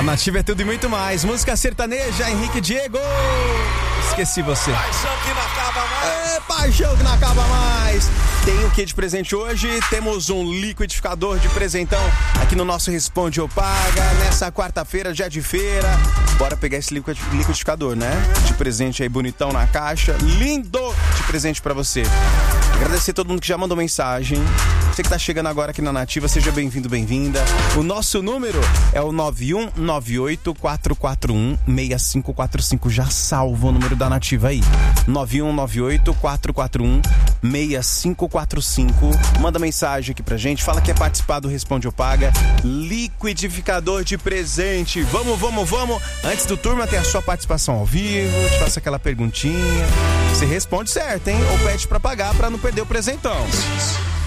Nativa é tudo e muito mais. Música sertaneja, Henrique Diego. Esqueci você. Paixão que não acaba mais. É, paixão que não acaba mais. Tem o que de presente hoje? Temos um liquidificador de presentão aqui no nosso Responde ou Paga. Nessa quarta-feira, dia de feira. Bora pegar esse liquidificador, né? De presente aí, bonitão na caixa. Lindo de presente pra você. Agradecer a todo mundo que já mandou mensagem. Você que tá chegando agora aqui na Nativa, seja bem-vindo, bem-vinda. O nosso número é o 9198-441-6545. Já salva o número da Nativa aí. 9198-441-6545. Manda mensagem aqui pra gente. Fala que quer participar do Responde ou Paga. Liquidificador de presente. Vamos. Antes do turma tem a sua participação ao vivo. Te faço aquela perguntinha. Você responde certo, hein? Ou pede pra pagar pra não perder o presentão.